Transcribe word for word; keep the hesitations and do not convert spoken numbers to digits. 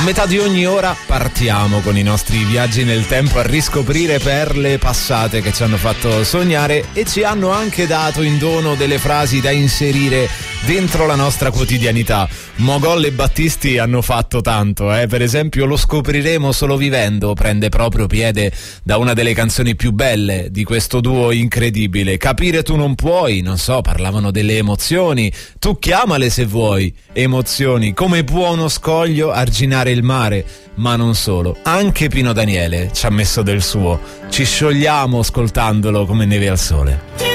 metà di ogni ora partiamo con i nostri viaggi nel tempo a riscoprire perle passate che ci hanno fatto sognare e ci hanno anche dato in dono delle frasi da inserire dentro la nostra quotidianità. Mogol e Battisti hanno fatto tanto, eh? Per esempio Lo scopriremo solo vivendo prende proprio piede da una delle canzoni più belle di questo duo incredibile. Capire tu non puoi, non so, parlavano delle emozioni, tu chiamale se vuoi, emozioni, come può uno scoglio arginare il mare, ma non solo, anche Pino Daniele ci ha messo del suo, ci sciogliamo ascoltandolo come neve al sole.